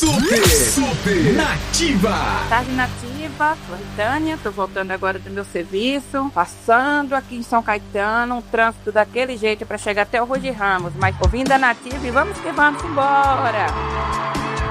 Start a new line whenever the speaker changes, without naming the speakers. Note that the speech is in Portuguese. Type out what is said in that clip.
Super Nativa.
Tarde Nativa, sou Ritânia, tô voltando agora do meu serviço, passando aqui em São Caetano, um trânsito daquele jeito para chegar até o Rua de Ramos, mas ouvindo a Nativa e vamos que vamos embora.